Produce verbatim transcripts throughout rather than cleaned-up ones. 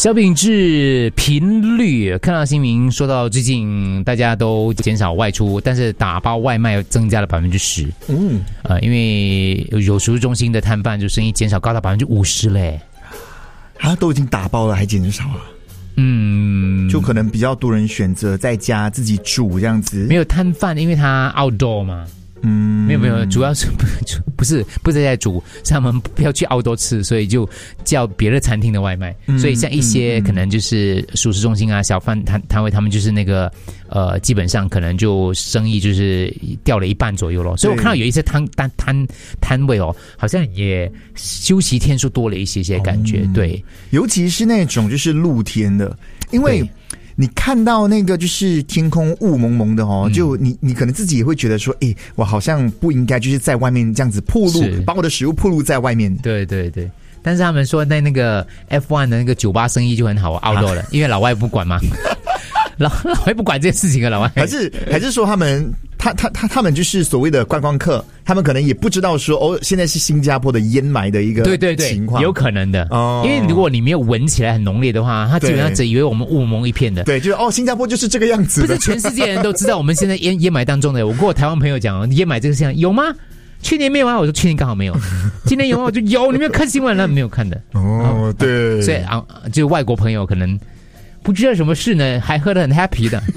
小品质频率，看到新闻说到最近大家都减少外出，但是打包外卖增加了百分之十。嗯，呃，因为有食物中心的摊贩就生意减少高达百分之五十嘞。 啊，都已经打包了还减少啊？嗯，就可能比较多人选择在家自己煮这样子。 没有摊贩，因为他 outdoor 嘛。嗯，没有没有，主要是不是不是在煮，是他们不要去outdoor吃，所以就叫别的餐厅的外卖。嗯、所以像一些可能就是熟食中心啊、小贩摊摊位，他们就是那个呃，基本上可能就生意就是掉了一半左右咯。所以我看到有一些摊摊摊摊位哦，好像也休息天数多了一些些感觉。哦、对， 尤其是那种就是露天的，因为。你看到那个就是天空雾蒙蒙的哦，嗯、就你你可能自己也会觉得说，哎，我好像不应该就是在外面这样子暴露，把我的食物暴露在外面。 对对对，但是他们说在那个 F 一 的那个酒吧生意就很好啊 outdoor 了，因为老外不管嘛，老老外不管这件事情啊，老外还是还是说他们他他他他们就是所谓的观光客，他们可能也不知道说哦，现在是新加坡的烟霾的一个对对对情况，有可能的哦。因为如果你没有闻起来很浓烈的话，他基本上只以为我们雾蒙一片的。 对，就是哦，新加坡就是这个样子的。 不是全世界人都知道我们现在烟烟霾当中的。我跟我台湾朋友讲，烟霾这个现象有吗？去年没有啊，我说去年刚好没有。今年有吗？我就有。你没有看新闻了？没有看的。 哦，对。 所以啊，就外国朋友可能不知道什么事呢，还喝得很 happy 的。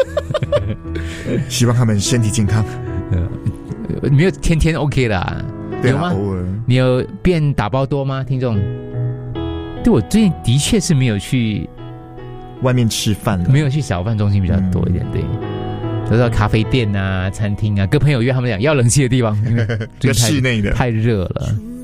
希望他们身体健康。 呃，没有天天 OK 啦， 对啊， 有吗？ 偶尔。 你有变打包多吗，听众？对，我最近的确是没有去外面吃饭了， 没有去小贩中心比较多一点，嗯、对。都到咖啡店啊、餐厅啊，跟朋友约他们讲要冷气的地方，因为就室内的太热了。